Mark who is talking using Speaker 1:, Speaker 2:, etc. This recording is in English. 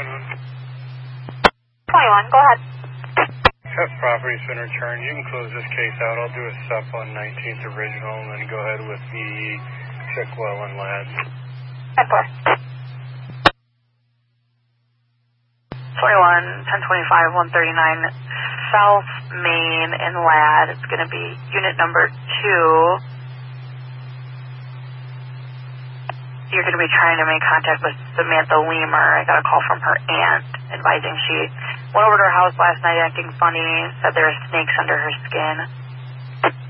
Speaker 1: 21, go ahead.
Speaker 2: If property's been returned, you can close this case out. I'll do a sup on 19th original and then go ahead with the Chickwell and Lads.
Speaker 1: 21, 1025, 139 South Main in Ladd. It's going to be unit number 2. You're going to be trying to make contact with Samantha Leamer. I got a call from her aunt advising she went over to her house last night acting funny, said there were snakes under her skin.